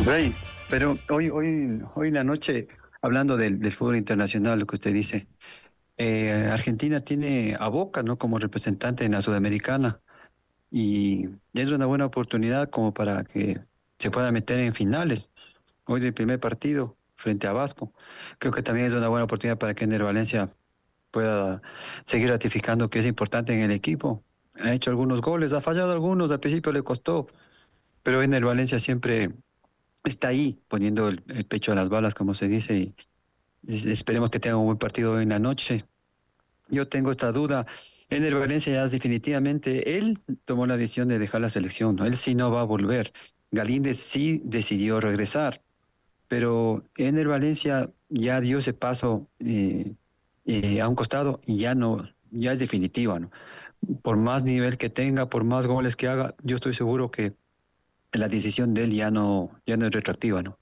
Rey, pero hoy en la noche, hablando del fútbol internacional, lo que usted dice, Argentina tiene a Boca, ¿no? Como representante en la Sudamericana y es una buena oportunidad como para que se pueda meter en finales. Hoy es el primer partido frente a Vasco. Creo que también es una buena oportunidad para que Ener Valencia pueda seguir ratificando que es importante en el equipo. Ha hecho algunos goles, ha fallado algunos, al principio le costó, pero Ener Valencia siempre está ahí poniendo el pecho a las balas, como se dice, y esperemos que tenga un buen partido en la noche. Yo tengo esta duda. Ener Valencia ya definitivamente, él tomó la decisión de dejar la selección, ¿no? Él sí no va a volver. Galíndez sí decidió regresar, pero Ener Valencia ya dio ese paso a un costado y ya no, ya es definitiva, ¿no? Por más nivel que tenga, por más goles que haga, yo estoy seguro que la decisión de él ya no es retroactiva, ¿no?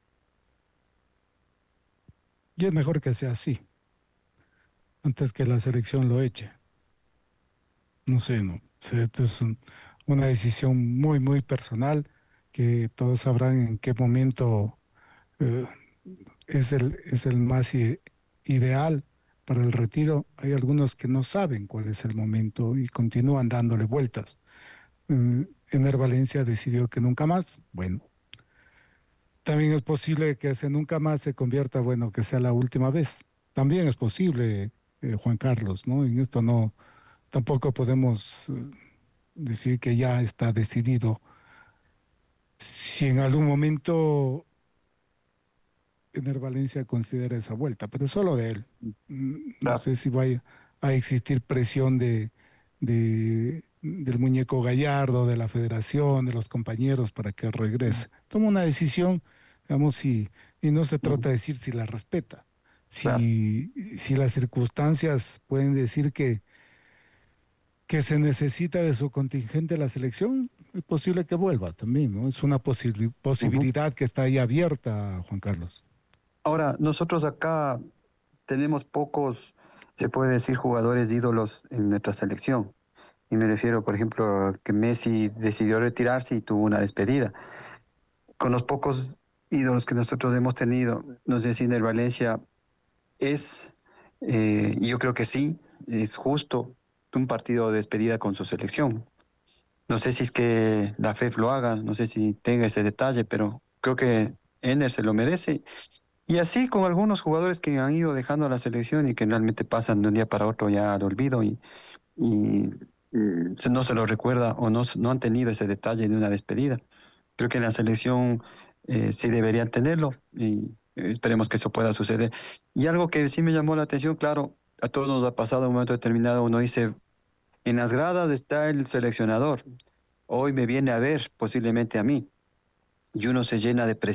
Y es mejor que sea así, antes que la selección lo eche. No sé, no. O sea, esto es una decisión muy, muy personal que todos sabrán en qué momento eh, es el más ideal para el retiro. Hay algunos que no saben cuál es el momento y continúan dándole vueltas. Ener Valencia decidió que nunca más. Bueno, también es posible que ese nunca más se convierta, bueno, que sea la última vez. También es posible, Juan Carlos, ¿no? En esto no, tampoco podemos decir que ya está decidido. Si en algún momento Ener Valencia considera esa vuelta, pero solo de él. No Claro. sé si vaya a existir presión del muñeco Gallardo, de la federación, de los compañeros para que regrese. Toma una decisión, digamos, y no se Ujú. trata de decir si la respeta. Claro. Si las circunstancias pueden decir que se necesita de su contingente la selección, es posible que vuelva también, ¿no? Es una Ujú. posibilidad que está ahí abierta, Juan Carlos. Ahora, nosotros acá tenemos pocos, se puede decir, jugadores ídolos en nuestra selección. Y me refiero, por ejemplo, a que Messi decidió retirarse y tuvo una despedida. Con los pocos ídolos que nosotros hemos tenido, no sé si en el Valencia es, yo creo que sí, es justo un partido de despedida con su selección. No sé si es que la FEF lo haga, no sé si tenga ese detalle, pero creo que Ener se lo merece. Y así con algunos jugadores que han ido dejando la selección y que realmente pasan de un día para otro ya al olvido y no se lo recuerda o no han tenido ese detalle de una despedida. Creo que en la selección sí deberían tenerlo y esperemos que eso pueda suceder. Y algo que sí me llamó la atención, claro, a todos nos ha pasado en un momento determinado, uno dice, en las gradas está el seleccionador, hoy me viene a ver posiblemente a mí y uno se llena de presión